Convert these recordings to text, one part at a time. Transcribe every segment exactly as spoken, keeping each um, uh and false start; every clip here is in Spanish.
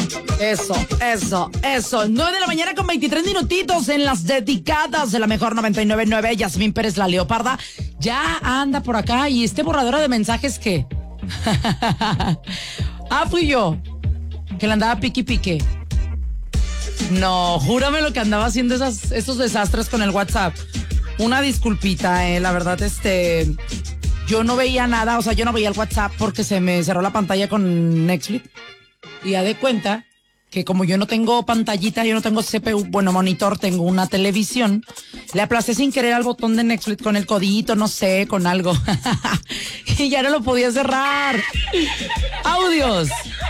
Eso, eso, eso. nueve de la mañana con veintitrés minutitos en las dedicadas de la mejor noventa y nueve punto nueve. Yasmín Pérez, la Leoparda, ya anda por acá. ¿Y este borrador de mensajes qué? Ah, fui yo, que le andaba piqui pique. No, júrame lo que andaba haciendo esas, esos desastres con el WhatsApp. Una disculpita, eh, la verdad, este... Yo no veía nada, o sea, yo no veía el WhatsApp porque se me cerró la pantalla con Netflix. Y ya de cuenta que como yo no tengo pantallita, yo no tengo C P U, bueno, monitor, tengo una televisión, le aplasté sin querer al botón de Netflix con el codito, no sé, con algo. Y ya no lo podía cerrar. Audios.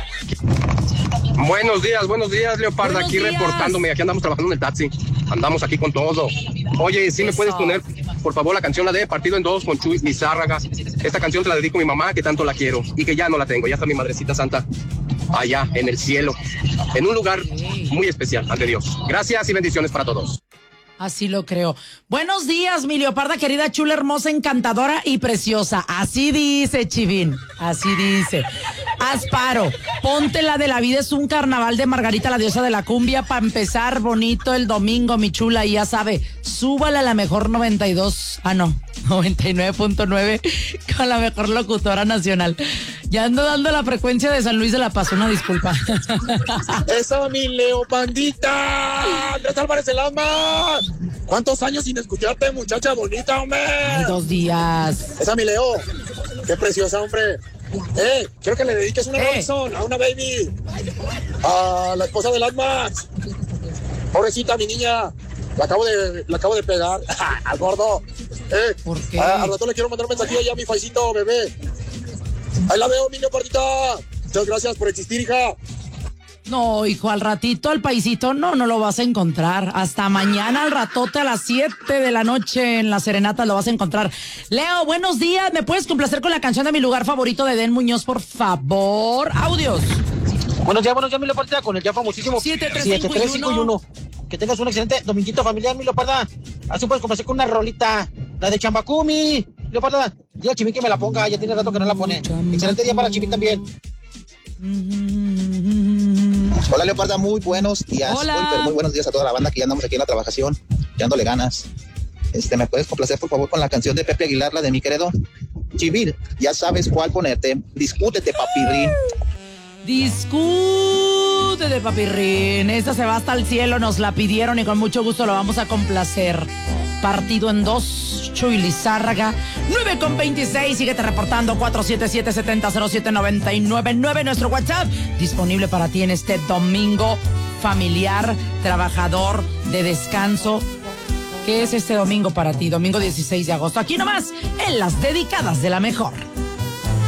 Buenos días, buenos días, Leoparda, buenos aquí días. reportándome, aquí andamos trabajando en el taxi, andamos aquí con todo. Oye, ¿sí me Eso. puedes poner, por favor, la canción, la de Partido en Dos con Chuy Lizárraga? Esta canción te la dedico a mi mamá, que tanto la quiero, y que ya no la tengo, ya está mi madrecita santa, allá, en el cielo, en un lugar muy especial ante Dios. Gracias y bendiciones para todos. Así lo creo. Buenos días, mi Leoparda querida, chula, hermosa, encantadora y preciosa. Así dice, Chivín. Así dice. Asparo, ponte la de la vida es un carnaval de Margarita, la diosa de la cumbia, para empezar bonito el domingo, mi chula, y ya sabe, súbala a la mejor noventa y dos, ah no, noventa y nueve punto nueve con la mejor locutora nacional. Ya ando dando la frecuencia de San Luis de la Paz, una disculpa. ¡Esa mi Leopandita! ¡Andrés Álvarez el alma! ¿Cuántos años sin escucharte, muchacha bonita, hombre? Ay, dos días. ¡Esa mi Leo! ¡Qué preciosa, hombre! ¡Eh! Quiero que le dediques una Eh. Robinson a una baby. A la esposa del Atmax. Pobrecita, mi niña. La acabo de, la acabo de pegar. Al gordo. ¿Eh? ¿Por qué? A, al rato le quiero mandar un mensajillo ya a mi faicito, bebé. Ahí la veo, mi Leopardita. Muchas gracias por existir, hija. No, hijo, al ratito, al paisito, no, no lo vas a encontrar. Hasta mañana al ratote a las siete de la noche en la serenata lo vas a encontrar. Leo, buenos días. ¿Me puedes complacer con la canción de mi lugar favorito de Edén Muñoz, por favor? Audios. Buenos días, buenos días, mi Leoparda, con el ya famosísimo siete tres cinco y uno. Que tengas un excelente dominguito familiar, mi Leoparda. Así puedes complacer con una rolita, la de Chambacumi. Leoparda, dile a Chimín que me la ponga, ya tiene rato que no la pone. Excelente día para Chimín también. Hola, Leoparda, muy buenos días. Hola. Muy, pero muy buenos días a toda la banda que ya andamos aquí en la trabajación, dándole ganas. Este, ¿me puedes complacer, por favor, con la canción de Pepe Aguilar, la de mi querido Chivir? Ya sabes cuál ponerte. Discútete, papirrín. Discútete, papirrín. Esta se va hasta el cielo, nos la pidieron y con mucho gusto lo vamos a complacer. Partido en dos, Chuy Lizárraga, nueve con veintiséis, síguete reportando cuatro siete siete, siete cero cero siete nueve nueve nueve, nuestro WhatsApp, disponible para ti en este domingo familiar, trabajador, de descanso. ¿Qué es este domingo para ti? Domingo dieciséis de agosto, aquí nomás, en las dedicadas de la mejor.